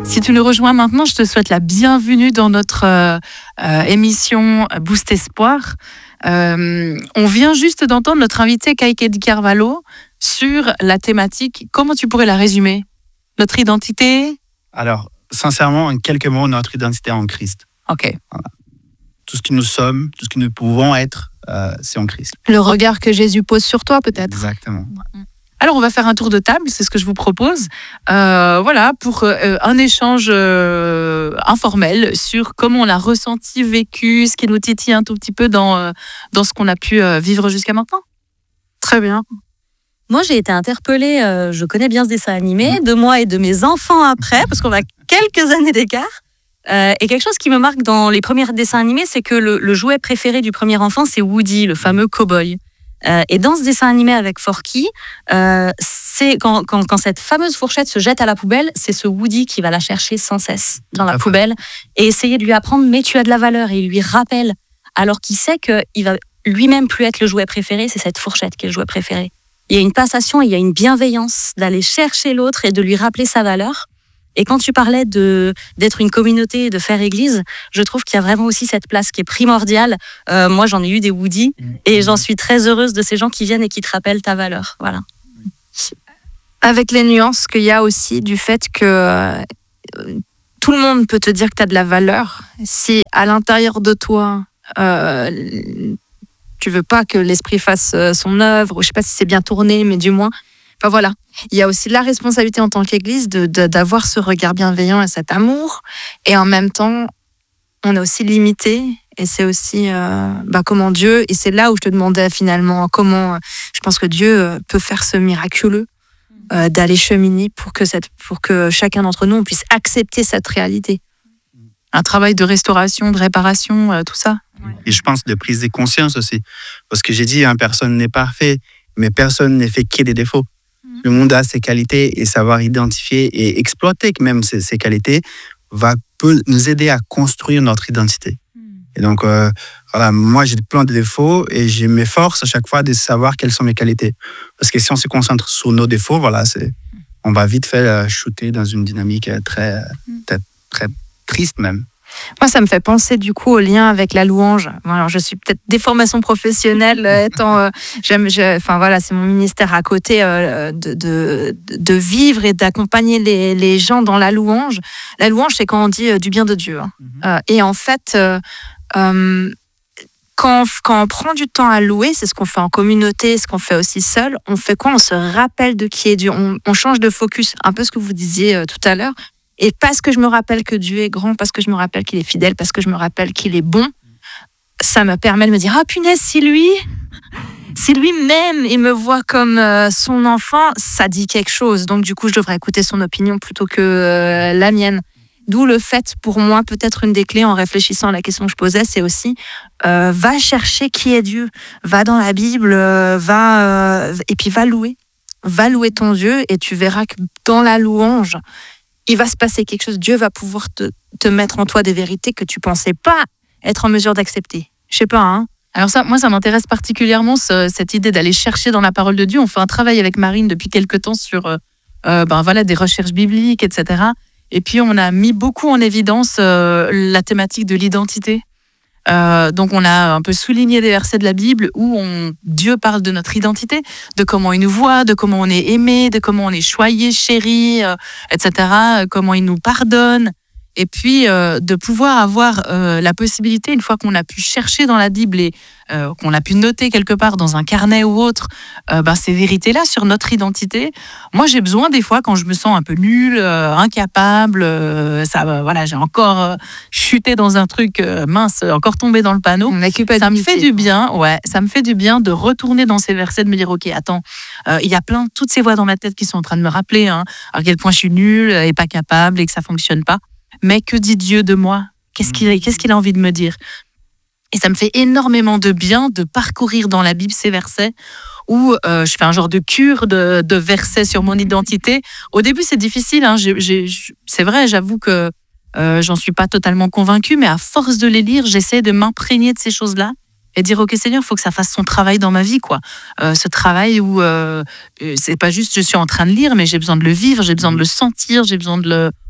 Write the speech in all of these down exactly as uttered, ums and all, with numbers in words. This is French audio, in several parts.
Si tu nous rejoins maintenant, je te souhaite la bienvenue dans notre euh, euh, émission Boost Espoir. Euh, on vient juste d'entendre notre invité Kayke Di Carvalho sur la thématique. Comment tu pourrais la résumer? Notre identité? Alors, sincèrement, en quelques mots, notre identité en Christ. Ok. Voilà. Tout ce que nous sommes, tout ce que nous pouvons être, euh, c'est en Christ. Le regard que Jésus pose sur toi, peut-être. Exactement. Alors, on va faire un tour de table, c'est ce que je vous propose. Euh, voilà, pour euh, un échange euh, informel sur comment on l'a ressenti, vécu, ce qui nous titille un tout petit peu dans, euh, dans ce qu'on a pu euh, vivre jusqu'à maintenant. Très bien. Moi, j'ai été interpellée, euh, je connais bien ce dessin animé, de moi et de mes enfants après, parce qu'on a quelques années d'écart. Euh, et quelque chose qui me marque dans les premiers dessins animés, c'est que le, le jouet préféré du premier enfant, c'est Woody, le fameux cow-boy. Euh, et dans ce dessin animé avec Forky, euh, c'est quand, quand, quand cette fameuse fourchette se jette à la poubelle, c'est ce Woody qui va la chercher sans cesse dans la poubelle et essayer de lui apprendre « mais tu as de la valeur » et il lui rappelle, alors qu'il sait qu'il va lui-même plus être le jouet préféré, c'est cette fourchette qui est le jouet préféré. Il y a une passation, il y a une bienveillance d'aller chercher l'autre et de lui rappeler sa valeur. Et quand tu parlais de, d'être une communauté, de faire église, je trouve qu'il y a vraiment aussi cette place qui est primordiale. Euh, moi, j'en ai eu des Woody et j'en suis très heureuse de ces gens qui viennent et qui te rappellent ta valeur. Voilà. Avec les nuances qu'il y a aussi du fait que euh, tout le monde peut te dire que tu as de la valeur. Si à l'intérieur de toi, euh, tu veux pas que l'esprit fasse son œuvre, ou je sais pas si c'est bien tourné, mais du moins... Enfin voilà, il y a aussi la responsabilité en tant qu'Église de, de, d'avoir ce regard bienveillant et cet amour. Et en même temps, on est aussi limité. Et c'est aussi euh, bah, comment Dieu, et c'est là où je te demandais finalement comment euh, je pense que Dieu peut faire ce miraculeux euh, d'aller cheminer pour que, cette, pour que chacun d'entre nous on puisse accepter cette réalité. Un travail de restauration, de réparation, euh, tout ça. Et je pense de prise de conscience aussi. Parce que j'ai dit, hein, personne n'est parfait, mais personne n'est fait que des défauts. Le monde a ses qualités et savoir identifier et exploiter même ces, ces qualités va, peut nous aider à construire notre identité. Mm. Et donc, euh, voilà, moi, j'ai plein de défauts et je m'efforce à chaque fois de savoir quelles sont mes qualités. Parce que si on se concentre sur nos défauts, voilà, c'est, on va vite fait euh, shooter dans une dynamique très, mm. très, très triste même. Moi, ça me fait penser du coup au lien avec la louange. Alors, je suis peut-être des formations professionnelles, étant, euh, j'aime, je, enfin voilà, c'est mon ministère à côté euh, de, de, de vivre et d'accompagner les, les gens dans la louange. La louange, c'est quand on dit euh, du bien de Dieu. Hein. Mm-hmm. Euh, et en fait, euh, euh, quand, quand on prend du temps à louer, c'est ce qu'on fait en communauté, ce qu'on fait aussi seul. On fait quoi? On se rappelle de qui est Dieu. On, on change de focus, un peu ce que vous disiez euh, tout à l'heure. Et parce que je me rappelle que Dieu est grand, parce que je me rappelle qu'il est fidèle, parce que je me rappelle qu'il est bon, ça me permet de me dire « Ah punaise, si lui, si lui-même, il me voit comme euh, son enfant, ça dit quelque chose. Donc du coup, je devrais écouter son opinion plutôt que euh, la mienne. » D'où le fait, pour moi, peut-être une des clés en réfléchissant à la question que je posais, c'est aussi euh, va chercher qui est Dieu, va dans la Bible, euh, va euh, et puis va louer. Va louer ton Dieu et tu verras que dans la louange, il va se passer quelque chose. Dieu va pouvoir te, te mettre en toi des vérités que tu pensais pas être en mesure d'accepter. Je sais pas, hein. Alors ça, moi, ça m'intéresse particulièrement, ce, cette idée d'aller chercher dans la parole de Dieu. On fait un travail avec Marine depuis quelques temps sur euh, ben voilà, des recherches bibliques, et cetera. Et puis, on a mis beaucoup en évidence euh, la thématique de l'identité. Euh, donc, on a un peu souligné des versets de la Bible où on, Dieu parle de notre identité, de comment il nous voit, de comment on est aimé, de comment on est choyé, chéri, euh, et cetera, comment il nous pardonne. Et puis, euh, de pouvoir avoir euh, la possibilité, une fois qu'on a pu chercher dans la Bible et euh, qu'on a pu noter quelque part dans un carnet ou autre, euh, ben, ces vérités-là sur notre identité. Moi, j'ai besoin des fois, quand je me sens un peu nulle, euh, incapable, euh, ça, euh, voilà, j'ai encore euh, chuté dans un truc euh, mince, encore tombé dans le panneau. Ça me fait du bien, ouais, ça me fait du bien de retourner dans ces versets, de me dire, ok, attends, euh, il y a plein, toutes ces voix dans ma tête qui sont en train de me rappeler hein, à quel point je suis nulle et pas capable et que ça fonctionne pas. Mais que dit Dieu de moi? Qu'est-ce qu'il, qu'est-ce qu'il a envie de me dire? Et ça me fait énormément de bien de parcourir dans la Bible ces versets où euh, je fais un genre de cure de, de versets sur mon identité. Au début, c'est difficile. Hein. J'ai, j'ai, c'est vrai, j'avoue que euh, j'en suis pas totalement convaincue, mais à force de les lire, j'essaie de m'imprégner de ces choses-là et dire, ok Seigneur, il faut que ça fasse son travail dans ma vie, quoi. Euh, ce travail où euh, c'est pas juste je suis en train de lire, mais j'ai besoin de le vivre, j'ai besoin de le sentir, j'ai besoin de le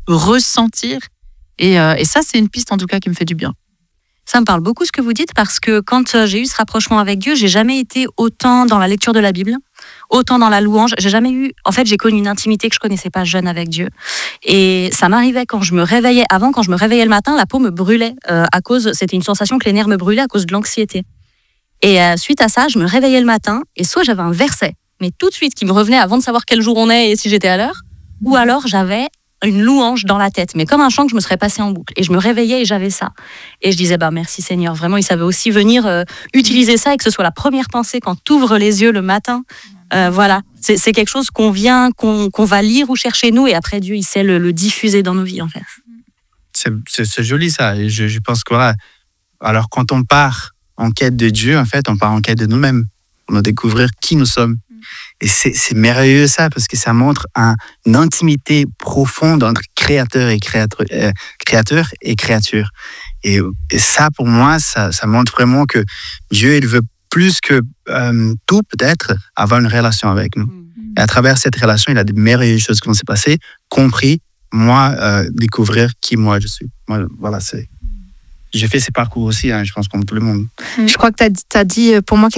ressentir. Et, euh, et ça, c'est une piste en tout cas qui me fait du bien. Ça me parle beaucoup ce que vous dites parce que quand j'ai eu ce rapprochement avec Dieu, j'ai jamais été autant dans la lecture de la Bible, autant dans la louange. J'ai jamais eu. En fait, j'ai connu une intimité que je connaissais pas jeune avec Dieu. Et ça m'arrivait quand je me réveillais. Avant, quand je me réveillais le matin, la peau me brûlait euh, à cause. C'était une sensation que les nerfs me brûlaient à cause de l'anxiété. Et euh, suite à ça, je me réveillais le matin et soit j'avais un verset, mais tout de suite qui me revenait avant de savoir quel jour on est et si j'étais à l'heure, ou alors j'avais une louange dans la tête, mais comme un chant que je me serais passé en boucle. Et je me réveillais et j'avais ça. Et je disais, bah merci Seigneur. Vraiment, il savait aussi venir euh, utiliser ça et que ce soit la première pensée quand tu ouvres les yeux le matin. Euh, voilà, c'est, c'est quelque chose qu'on vient, qu'on, qu'on va lire ou chercher nous, et après Dieu, il sait le, le diffuser dans nos vies, en fait. C'est, c'est, c'est joli ça. Et je, je pense que voilà. Alors quand on part en quête de Dieu, en fait, on part en quête de nous-mêmes. On va découvrir qui nous sommes. Et c'est, c'est merveilleux ça, parce que ça montre un, une intimité profonde entre créateur et créateur, euh, créateur et créature. Et, et ça, pour moi, ça, ça montre vraiment que Dieu, il veut plus que euh, tout, peut-être, avoir une relation avec nous. Et à travers cette relation, il a des merveilleuses choses qui vont se passer, compris, moi, euh, découvrir qui moi je suis. Moi, voilà, c'est... J'ai fait ces parcours aussi, hein, je pense, comme tout le monde. Je crois que tu as dit, pour moi,